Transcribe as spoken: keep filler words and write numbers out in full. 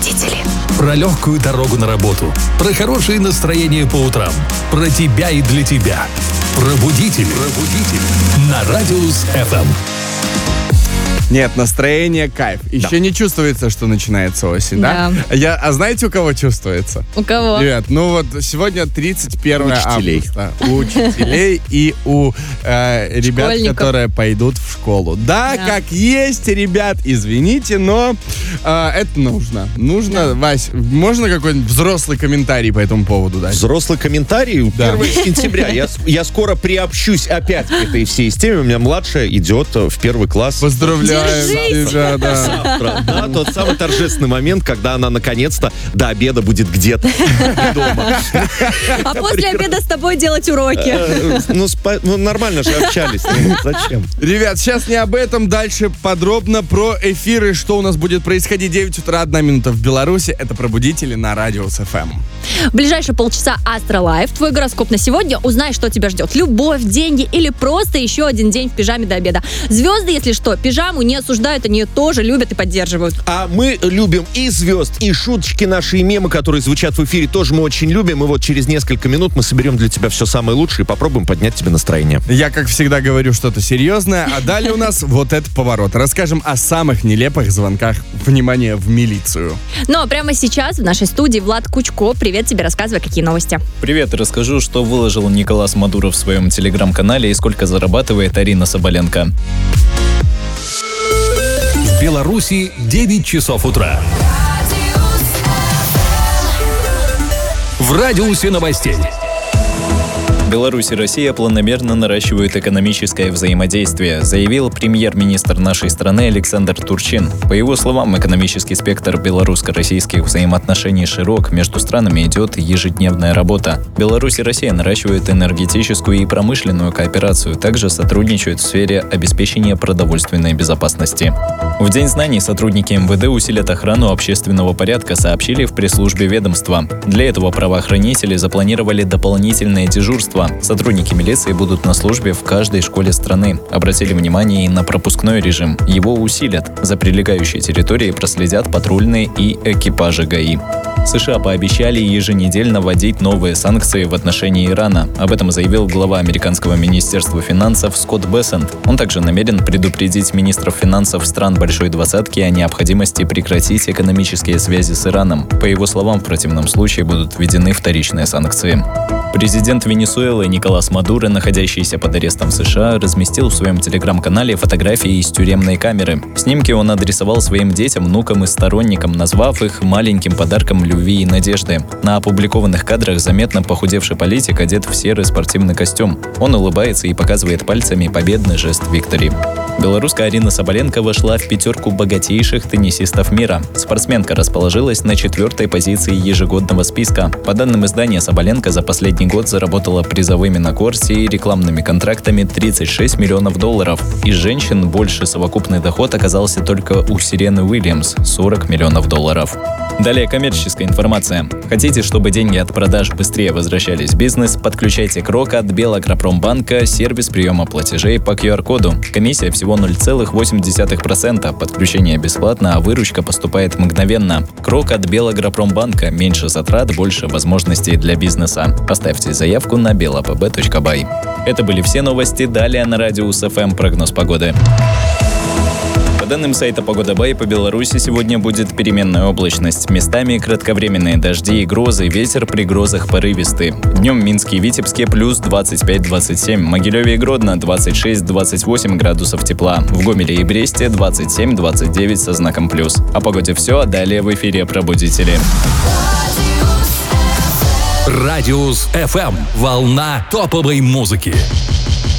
Пробудители. Про легкую дорогу на работу, про хорошее настроение по утрам, про тебя и для тебя. Пробудители. Пробудители. На Радиус эф эм. Нет, настроение кайф. Еще да. не чувствуется, что начинается осень, да? Да. Я, а знаете, у кого чувствуется? У кого? Ребят, ну вот сегодня тридцать первое августа. У учителей и у э, ребят, Школьников. которые пойдут в школу. Да, Да. как есть, ребят, извините, но э, это нужно. Нужно, Да. Вась, можно какой-нибудь взрослый комментарий по этому поводу дать? Взрослый комментарий. Да. первого сентября. Я, я скоро приобщусь опять к этой всей системе. У меня младшая идет в первый класс. Поздравляю Держись! тебя, да. Завтра, да, тот самый торжественный момент, когда она наконец-то до обеда будет где-то дома. А после обеда с тобой делать уроки. Э, Ну, спа- ну, нормально же общались. Ну, зачем? Ребят, сейчас не об этом, дальше подробно про эфиры, что у нас будет происходить. девять утра, одна минута в Беларуси. Это «Пробудители» на Радиус эф эм. В ближайшие полчаса Астро Лайф. Твой гороскоп на сегодня. Узнай, что тебя ждет. Любовь, деньги или просто еще один день в пижаме до обеда. Звезды, если что, пижаму не осуждают, они ее тоже любят и поддерживают. А мы любим и звезд, и шуточки наши, и мемы, которые звучат в эфире, тоже мы очень любим. И вот через несколько минут мы соберем для тебя все самое лучшее и попробуем поднять тебе настроение. Я, как всегда, говорю что-то серьезное, а далее у нас вот этот поворот. Расскажем о самых нелепых звонках, внимание, в милицию. Но прямо сейчас в нашей студии Влад Кучко. Привет тебе, рассказывай, какие новости. Привет, расскажу, что выложил Николас Мадуро в своем телеграм-канале и сколько зарабатывает Арина Соболенко. В Беларуси девять часов утра. В радиусе новостей. Беларусь и Россия планомерно наращивают экономическое взаимодействие, заявил премьер-министр нашей страны Александр Турчин. По его словам, экономический спектр белорусско-российских взаимоотношений широк, между странами идет ежедневная работа. Беларусь и Россия наращивают энергетическую и промышленную кооперацию, также сотрудничают в сфере обеспечения продовольственной безопасности. В День знаний сотрудники эм вэ дэ усилят охрану общественного порядка, сообщили в пресс-службе ведомства. Для этого правоохранители запланировали дополнительное дежурство. Сотрудники милиции будут на службе в каждой школе страны. Обратили внимание и на пропускной режим. Его усилят. За прилегающей территорией проследят патрульные и экипажи ГАИ. США пообещали еженедельно вводить новые санкции в отношении Ирана. Об этом заявил глава американского министерства финансов Скотт Бессент. Он также намерен предупредить министров финансов стран Большой Двадцатки о необходимости прекратить экономические связи с Ираном. По его словам, в противном случае будут введены вторичные санкции. Президент Венесуэлы Николас Мадуро, находящийся под арестом в США, разместил в своем телеграм-канале фотографии из тюремной камеры. Снимки он адресовал своим детям, внукам и сторонникам, назвав их маленьким подарком любви и надежды. На опубликованных кадрах заметно похудевший политик одет в серый спортивный костюм. Он улыбается и показывает пальцами победный жест Виктори. Белорусская Арина Соболенко вошла в пятерку богатейших теннисистов мира. Спортсменка расположилась на четвертой позиции ежегодного списка. По данным издания, Соболенко за последний год заработала призовыми на корте и рекламными контрактами тридцать шесть миллионов долларов. Из женщин больше совокупный доход оказался только у Сирены Уильямс – сорок миллионов долларов. Далее коммерческая информация. Хотите, чтобы деньги от продаж быстрее возвращались в бизнес? Подключайте Крок от Белагропромбанка, сервис приема платежей по ку ар-коду. Комиссия всего ноль целых восемь десятых процента. Подключение бесплатно, а выручка поступает мгновенно. Крок от Белагропромбанка. Меньше затрат, больше возможностей для бизнеса. Поставьте заявку на белапб точка бай. Это были все новости. Далее на Радиус эф эм прогноз погоды. По данным сайта Погода Бай, по Беларуси сегодня будет переменная облачность. Местами кратковременные дожди и грозы, ветер при грозах порывистый. Днем в Минске и Витебске плюс двадцать пять - двадцать семь, Могилеве и Гродно двадцать шесть - двадцать восемь градусов тепла. В Гомеле и Бресте двадцать семь - двадцать девять со знаком плюс. О погоде все, а далее в эфире «Пробудители». Радиус эф эм. Волна топовой музыки.